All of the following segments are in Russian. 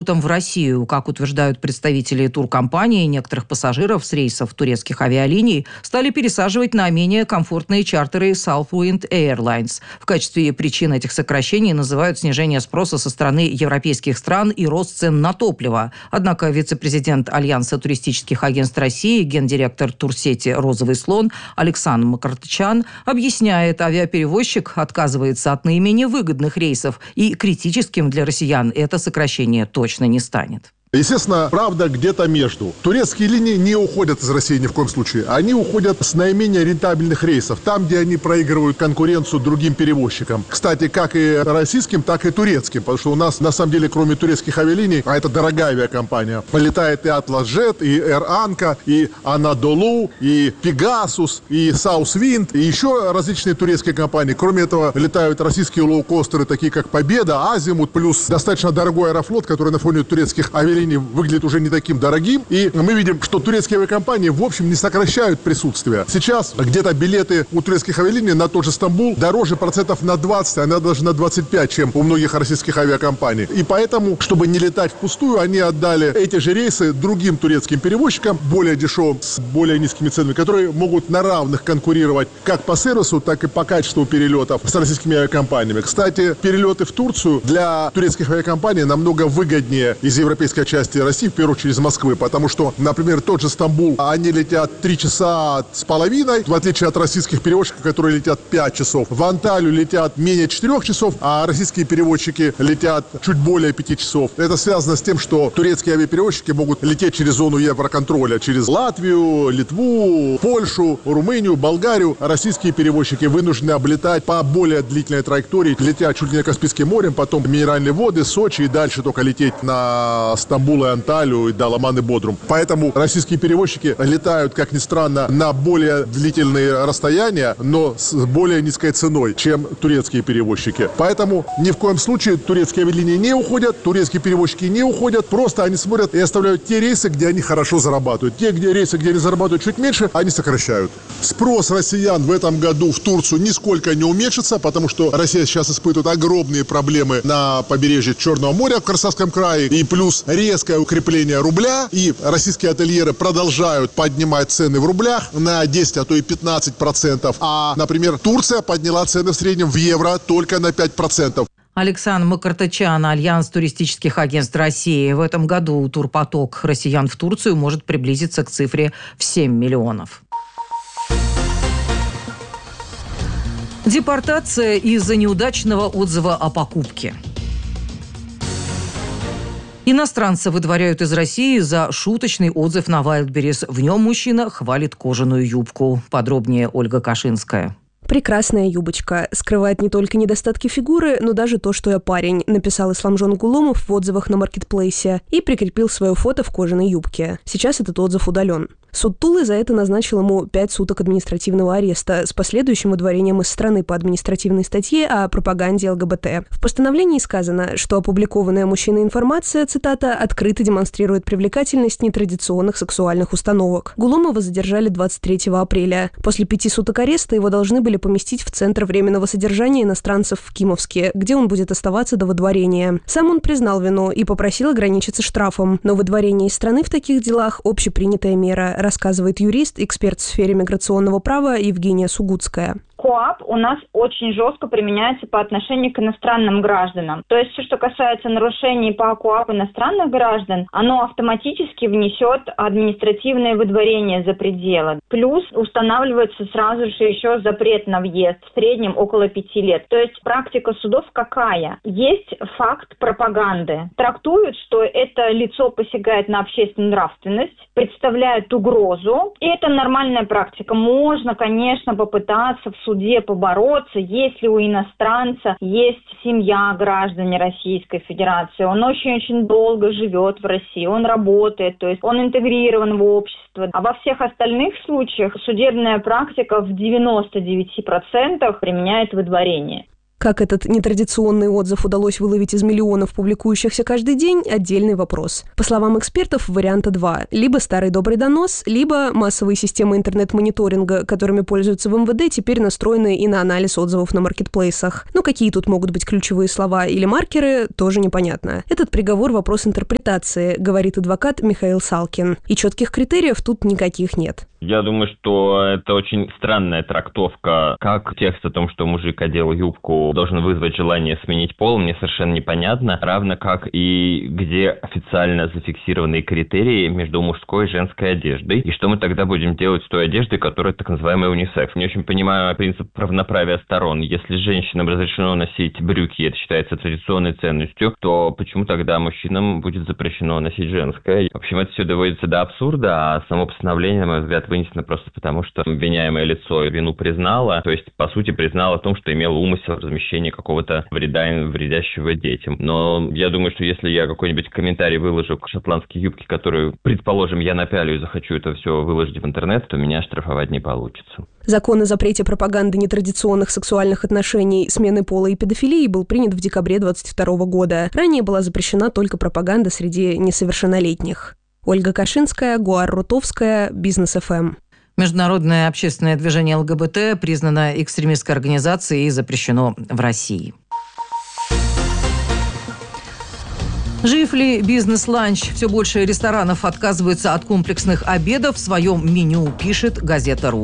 маршрутам в Россию. Как утверждают представители туркомпании, некоторых пассажиров с рейсов турецких авиалиний стали пересаживать на менее комфортные чартеры Southwind Airlines. В качестве причин этих сокращений называют снижение спроса со стороны европейских стран и рост цен на топливо. Однако вице-президент Альянса туристических агентств России, гендиректор турсети «Розовый слон» Александр Макартычан объясняет, авиаперевозчик отказывается от наименее выгодных рейсов, и критическим для россиян это сокращение точно не станет. Естественно, правда где-то между. Турецкие линии не уходят из России ни в коем случае. Они уходят с наименее рентабельных рейсов, там, где они проигрывают конкуренцию другим перевозчикам. Кстати, как и российским, так и турецким. Потому что у нас, на самом деле, кроме турецких авиалиний, а это дорогая авиакомпания, полетает и Atlasjet, и Air Anka, и Anadolu, и Pegasus, и Southwind, и еще различные турецкие компании. Кроме этого, летают российские лоукостеры, такие как Победа, Азимут, плюс достаточно дорогой Аэрофлот, который на фоне турецких авиалиний выглядит уже не таким дорогим. И мы видим, что турецкие авиакомпании, в общем, не сокращают присутствие. Сейчас где-то билеты у турецких авиалиний на тот же Стамбул дороже процентов на 20, а даже на 25, чем у многих российских авиакомпаний. И поэтому, чтобы не летать впустую, они отдали эти же рейсы другим турецким перевозчикам, более дешевым, с более низкими ценами, которые могут на равных конкурировать как по сервису, так и по качеству перелетов с российскими авиакомпаниями. Кстати, перелеты в Турцию для турецких авиакомпаний намного выгоднее из европейской части России, в первую очередь из Москвы, потому что, например, тот же Стамбул, они летят 3 часа с половиной, в отличие от российских перевозчиков, которые летят 5 часов. В Анталию летят менее 4 часов, а российские перевозчики летят чуть более 5 часов. Это связано с тем, что турецкие авиаперевозчики могут лететь через зону Евроконтроля, через Латвию, Литву, Польшу, Румынию, Болгарию. А российские перевозчики вынуждены облетать по более длительной траектории, летят чуть ли не Каспийским морем, потом Минеральные воды, Сочи и дальше только лететь на Стамбул и Анталию, и до Ламан и Бодрум. Поэтому российские перевозчики летают, как ни странно, на более длительные расстояния, но с более низкой ценой, чем турецкие перевозчики. Поэтому ни в коем случае турецкие авиалинии не уходят, турецкие перевозчики не уходят, просто они смотрят и оставляют те рейсы, где они хорошо зарабатывают. Те рейсы, где они зарабатывают чуть меньше, они сокращают. Спрос россиян в этом году в Турцию нисколько не уменьшится, потому что Россия сейчас испытывает огромные проблемы на побережье Черного моря в Краснодарском крае, и плюс резкое укрепление рубля, и российские ательеры продолжают поднимать цены в рублях на 10, а то и 15%. А, например, Турция подняла цены в среднем в евро только на 5%. Александр Макартычан, Альянс туристических агентств России. В этом году турпоток россиян в Турцию может приблизиться к цифре в 7 миллионов. Депортация из-за неудачного отзыва о покупке. Иностранца выдворяют из России за шуточный отзыв на Wildberries. В нем мужчина хвалит кожаную юбку. Подробнее Ольга Кашинская. «Прекрасная юбочка. Скрывает не только недостатки фигуры, но даже то, что я парень», написал Исламжон Гуломов в отзывах на маркетплейсе и прикрепил свое фото в кожаной юбке. Сейчас этот отзыв удален. Суд Тулы за это назначил ему 5 суток административного ареста с последующим выдворением из страны по административной статье о пропаганде ЛГБТ. В постановлении сказано, что опубликованная мужчиной информация, цитата, «открыто демонстрирует привлекательность нетрадиционных сексуальных установок». Гуломова задержали 23 апреля. После 5 суток ареста его должны были поместить в Центр временного содержания иностранцев в Кимовске, где он будет оставаться до выдворения. Сам он признал вину и попросил ограничиться штрафом. Но выдворение из страны в таких делах – общепринятая мера, рассказывает юрист, эксперт в сфере миграционного права Евгения Сугутская. КоАП у нас очень жестко применяется по отношению к иностранным гражданам. То есть все, что касается нарушений по КоАП иностранных граждан, оно автоматически внесет административное выдворение за пределы. Плюс устанавливается сразу же еще запрет на въезд, в среднем около 5 лет. То есть практика судов какая? Есть факт пропаганды. Трактуют, что это лицо посягает на общественную нравственность, представляет угрозу, и это нормальная практика. Можно, конечно, попытаться в суде побороться, если у иностранца есть семья граждане Российской Федерации, он очень-очень долго живет в России, он работает, то есть он интегрирован в общество. А во всех остальных случаях судебная практика в 99% применяет выдворение. Как этот нетрадиционный отзыв удалось выловить из миллионов публикующихся каждый день – отдельный вопрос. По словам экспертов, варианта два. Либо старый добрый донос, либо массовые системы интернет-мониторинга, которыми пользуются в МВД, теперь настроены и на анализ отзывов на маркетплейсах. Но какие тут могут быть ключевые слова или маркеры, тоже непонятно. Этот приговор – вопрос интерпретации, говорит адвокат Михаил Салкин. И четких критериев тут никаких нет. Я думаю, что это очень странная трактовка. Как текст о том, что мужик одел юбку, должен вызвать желание сменить пол, мне совершенно непонятно. Равно как и где официально зафиксированные критерии между мужской и женской одеждой. И что мы тогда будем делать с той одеждой, которая так называемая унисекс. Не очень понимаю принцип равноправия сторон. Если женщинам разрешено носить брюки, это считается традиционной ценностью, то почему тогда мужчинам будет запрещено носить женское? В общем, это все доводится до абсурда, а само постановление, на мой взгляд, вынесено просто потому, что обвиняемое лицо вину признало, то есть, по сути, признало о том, что имело умысел размещения какого-то вреда, вредящего детям. Но я думаю, что если я какой-нибудь комментарий выложу к шотландской юбке, которую, предположим, я напялю и захочу это все выложить в интернет, то меня штрафовать не получится. Закон о запрете пропаганды нетрадиционных сексуальных отношений, смены пола и педофилии был принят в декабре 2022 года. Ранее была запрещена только пропаганда среди несовершеннолетних. Ольга Кашинская, Гуар Рутовская, Бизнес ФМ. Международное общественное движение ЛГБТ признано экстремистской организацией и запрещено в России. Жив ли бизнес-ланч? Все больше ресторанов отказываются от комплексных обедов в своем меню, пишет газета.ру.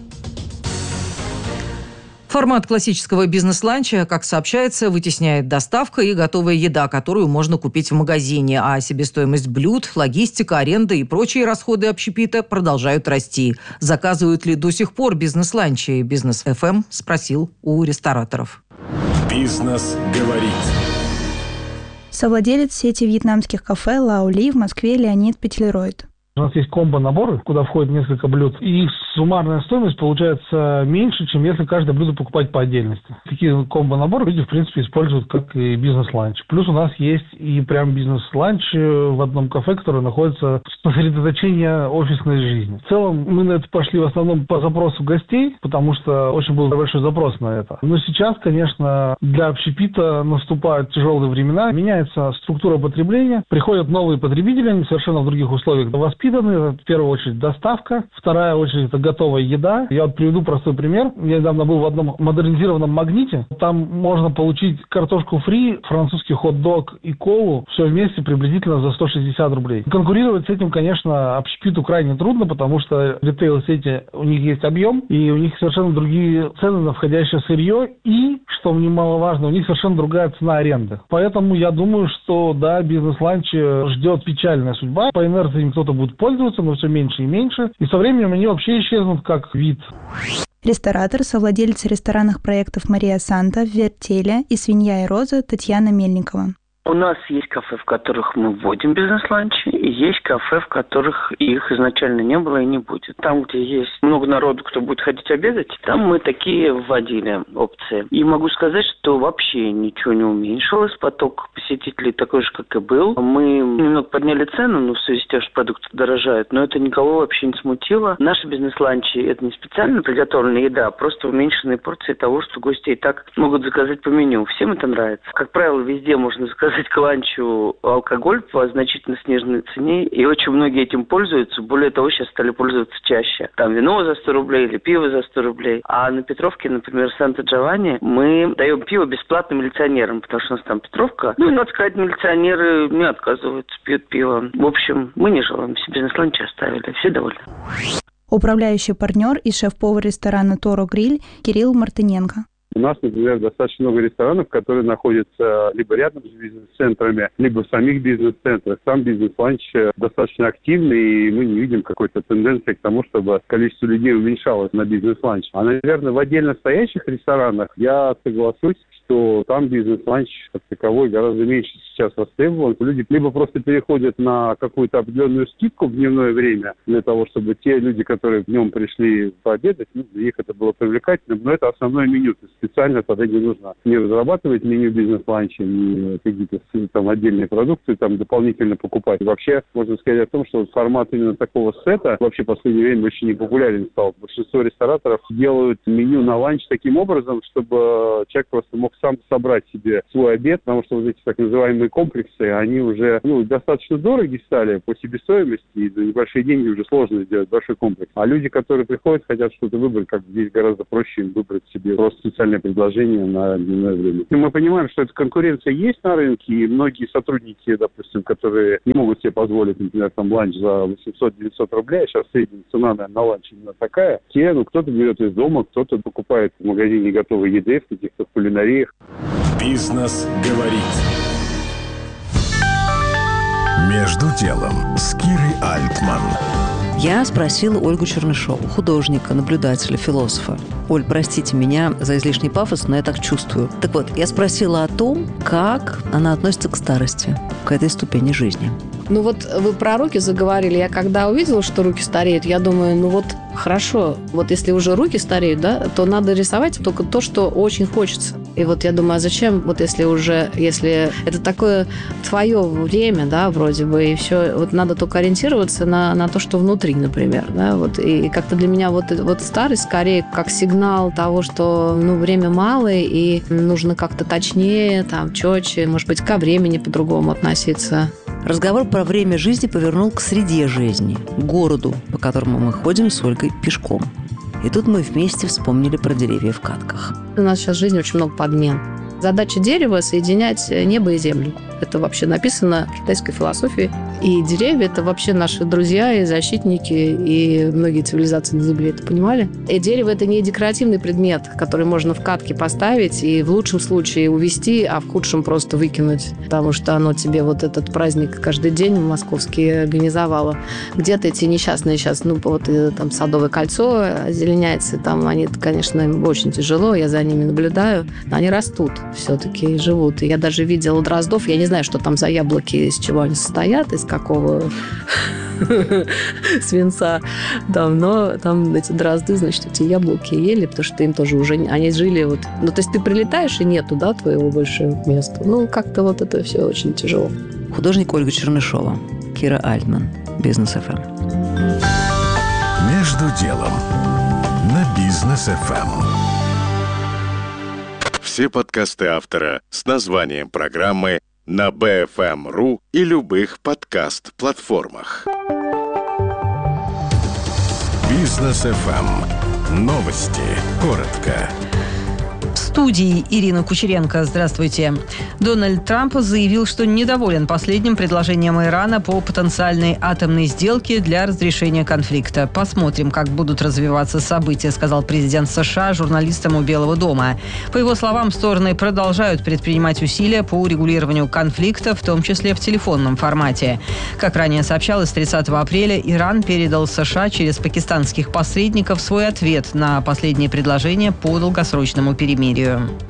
Формат классического бизнес-ланча, как сообщается, вытесняет доставка и готовая еда, которую можно купить в магазине, а себестоимость блюд, логистика, аренда и прочие расходы общепита продолжают расти. Заказывают ли до сих пор бизнес-ланчи? Бизнес ФМ спросил у рестораторов. Бизнес говорит. Совладелец сети вьетнамских кафе «Лао Ли» в Москве Леонид Петлеройд. У нас есть комбо-наборы, куда входит несколько блюд, и их суммарная стоимость получается меньше, чем если каждое блюдо покупать по отдельности. Такие комбо-наборы люди, в принципе, используют как и бизнес-ланч. Плюс у нас есть и прям бизнес-ланч в одном кафе, которое находится в сосредоточении офисной жизни. В целом, мы на это пошли в основном по запросу гостей, потому что очень был большой запрос на это. Но сейчас, конечно, для общепита наступают тяжелые времена, меняется структура потребления, приходят новые потребители, они совершенно в других условиях воспитаны. В первую очередь доставка, вторая очередь это готовая еда. Я приведу простой пример. Я недавно был в одном модернизированном «Магните». Там можно получить картошку фри, французский хот-дог и колу все вместе приблизительно за 160 рублей. Конкурировать с этим, конечно, общепиту крайне трудно, потому что ритейл-сети, у них есть объем, и у них совершенно другие цены на входящее сырье, и, что немаловажно, у них совершенно другая цена аренды. Поэтому я думаю, что, да, бизнес-ланч ждет печальная судьба. По инерции им кто-то будет пользоваться, но все меньше и меньше. И со временем они вообще исчезнут как вид. Ресторатор, совладелец ресторанных проектов «Мария Санта», «Вертеля» и «Свинья и роза» Татьяна Мельникова. У нас есть кафе, в которых мы вводим бизнес-ланчи, и есть кафе, в которых их изначально не было и не будет. Там, где есть много народу, кто будет ходить обедать, там мы такие вводили опции. И могу сказать, что вообще ничего не уменьшилось, поток посетителей такой же, как и был. Мы немного подняли цену, в связи с тем, что продукты дорожают, но это никого вообще не смутило. Наши бизнес-ланчи – это не специально приготовленная еда, а просто уменьшенные порции того, что гости и так могут заказать по меню. Всем это нравится. Как правило, везде можно заказать к ланчу алкоголь по значительно сниженной цене, и очень многие этим пользуются. Более того, сейчас стали пользоваться чаще. Там вино за 100 рублей или пиво за 100 рублей. А на Петровке, например, в Санта-Джованни, мы даем пиво бесплатно милиционерам, потому что у нас там Петровка. И, надо сказать, милиционеры не отказываются, пьют пиво. В общем, мы не жалуемся, бизнес-ланчи оставили, все довольны. Управляющий партнер и шеф-повар ресторана «Торо Гриль» Кирилл Мартыненко. У нас, например, достаточно много ресторанов, которые находятся либо рядом с бизнес-центрами, либо в самих бизнес-центрах. Сам бизнес-ланч достаточно активный, и мы не видим какой-то тенденции к тому, чтобы количество людей уменьшалось на бизнес-ланч. А, наверное, в отдельно стоящих ресторанах я соглашусь, что там бизнес-ланч как таковой гораздо меньше сейчас востребован. Люди либо просто переходят на какую-то определенную скидку в дневное время для того, чтобы те люди, которые днем пришли пообедать, для них это было привлекательно, но это основное меню. То есть специально тогда не нужно не разрабатывать меню бизнес-ланча, не какие-то там отдельные продукты там дополнительно покупать. И вообще можно сказать о том, что формат именно такого сета вообще в последнее время очень непопулярен стал. Большинство рестораторов делают меню на ланч таким образом, чтобы человек просто мог сам собрать себе свой обед, потому что вот эти так называемые комплексы, они уже достаточно дороги стали по себестоимости, и за небольшие деньги уже сложно сделать большой комплекс. А люди, которые приходят, хотят что-то выбрать, как здесь гораздо проще им выбрать себе просто специальное предложение на дневное время. И мы понимаем, что эта конкуренция есть на рынке, и многие сотрудники, допустим, которые не могут себе позволить, например, там ланч за 800-900 рублей, а сейчас средняя цена, наверное, на ланч именно такая, кто-то берет из дома, кто-то покупает в магазине готовой еды, в каких-то кулинариях. Бизнес говорит. Между делом с Кирой Альтман. Я спросила Ольгу Чернышову, художника, наблюдателя, философа. Оль, простите меня за излишний пафос, но я так чувствую. Так вот, я спросила о том, как она относится к старости, к этой ступени жизни. Ну вот вы про руки заговорили. Я когда увидела, что руки стареют, я думаю, хорошо. Вот если уже руки стареют, да, то надо рисовать только то, что очень хочется. И вот я думаю, а зачем, если это такое твое время, да, вроде бы, и все, вот надо только ориентироваться на то, что внутри, например, да, вот. И как-то для меня вот старость скорее как сигнал того, что, время мало, и нужно как-то точнее, там, четче, может быть, ко времени по-другому относиться. Разговор про время жизни повернул к среде жизни, к городу, по которому мы ходим с Ольгой пешком. И тут мы вместе вспомнили про деревья в катках. У нас сейчас в жизни очень много подмен. Задача дерева – соединять небо и землю. Это вообще написано в китайской философии. И деревья – это вообще наши друзья и защитники, и многие цивилизации на Земле это понимали. И дерево – это не декоративный предмет, который можно в катке поставить и в лучшем случае увезти, а в худшем просто выкинуть, потому что оно тебе вот этот праздник каждый день московский организовало. Где-то эти несчастные сейчас, там Садовое кольцо озеленяется, там они, конечно, им очень тяжело, я за ними наблюдаю, но они растут все-таки и живут. И я даже видела дроздов, я не знаю, что там за яблоки, из чего они состоят, из какого свинца. Но там эти дрозды, значит, эти яблоки ели, потому что им тоже уже... Они жили то есть ты прилетаешь, и нету, да, твоего больше места. Как-то это все очень тяжело. Художник Ольга Чернышова, Кира Альтман, Бизнес ФМ. Между делом на Бизнес ФМ. Все подкасты автора с названием программы на BFM.ru и любых подкаст-платформах. Бизнес ФМ. Новости. Коротко. В студии Ирина Кучеренко. Здравствуйте. Дональд Трамп заявил, что недоволен последним предложением Ирана по потенциальной атомной сделке для разрешения конфликта. Посмотрим, как будут развиваться события, сказал президент США журналистам у Белого дома. По его словам, стороны продолжают предпринимать усилия по урегулированию конфликта, в том числе в телефонном формате. Как ранее сообщалось, 30 апреля Иран передал США через пакистанских посредников свой ответ на последнее предложение по долгосрочному перемирию.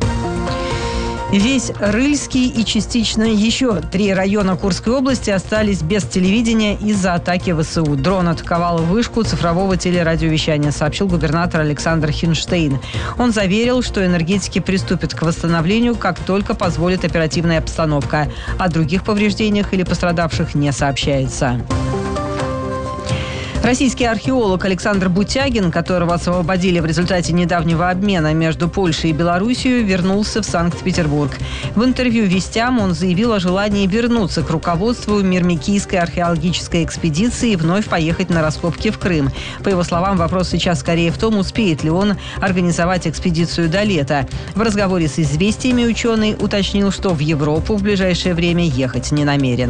Весь Рыльский и частично еще 3 района Курской области остались без телевидения из-за атаки ВСУ. Дрон атаковал вышку цифрового телерадиовещания, сообщил губернатор Александр Хинштейн. Он заверил, что энергетики приступят к восстановлению, как только позволит оперативная обстановка. О других повреждениях или пострадавших не сообщается. Российский археолог Александр Бутягин, которого освободили в результате недавнего обмена между Польшей и Белоруссией, вернулся в Санкт-Петербург. В интервью «Вестям» он заявил о желании вернуться к руководству Мирмикийской археологической экспедиции и вновь поехать на раскопки в Крым. По его словам, вопрос сейчас скорее в том, успеет ли он организовать экспедицию до лета. В разговоре с «Известиями» ученый уточнил, что в Европу в ближайшее время ехать не намерен.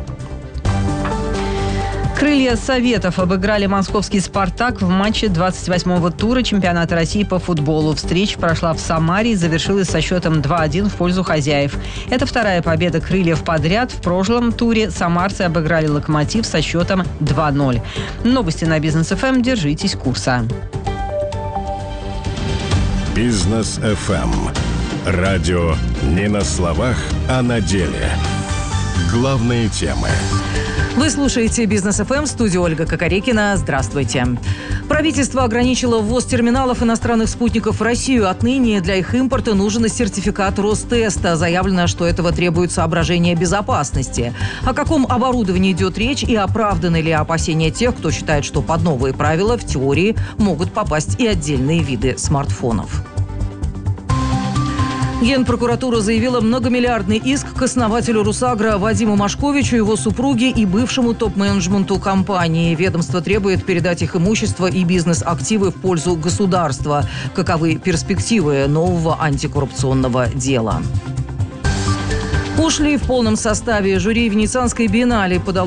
Крылья Советов обыграли московский «Спартак» в матче 28-го тура чемпионата России по футболу. Встреча прошла в Самаре и завершилась со счетом 2-1 в пользу хозяев. Это вторая победа «Крыльев» подряд. В прошлом туре самарцы обыграли «Локомотив» со счетом 2-0. Новости на Бизнес ФМ. Держитесь курса. Бизнес ФМ. Радио не на словах, а на деле. Главные темы. Вы слушаете «Бизнес ФМ», студия Ольга Кокорекина. Здравствуйте. Правительство ограничило ввоз терминалов иностранных спутников в Россию. Отныне для их импорта нужен сертификат Ростеста. Заявлено, что этого требует соображения безопасности. О каком оборудовании идет речь и оправданы ли опасения тех, кто считает, что под новые правила в теории могут попасть и отдельные виды смартфонов. Генпрокуратура заявила многомиллиардный иск к основателю «Русагро» Вадиму Машковичу, его супруге и бывшему топ-менеджменту компании. Ведомство требует передать их имущество и бизнес-активы в пользу государства. Каковы перспективы нового антикоррупционного дела? Ушли в полном составе. Жюри Венецианской биеннале подало